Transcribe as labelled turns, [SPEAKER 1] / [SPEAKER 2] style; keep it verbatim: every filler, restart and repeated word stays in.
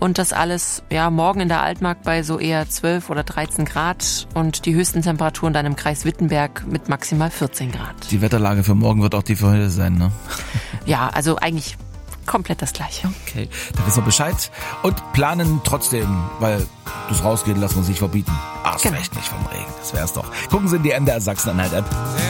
[SPEAKER 1] Und das alles, ja, morgen in der Altmark bei so eher zwölf oder dreizehn Grad und die höchsten Temperaturen dann im Kreis Wittenberg mit maximal vierzehn Grad.
[SPEAKER 2] Die Wetterlage für morgen wird auch die für heute sein, ne?
[SPEAKER 1] Ja, also eigentlich komplett das Gleiche.
[SPEAKER 2] Okay, da wissen wir Bescheid und planen trotzdem, weil das Rausgehen lassen wir sich verbieten. Ach,
[SPEAKER 1] Genau.
[SPEAKER 2] recht nicht vom Regen, das wär's doch. Gucken Sie in die M D R Sachsen-Anhalt-App.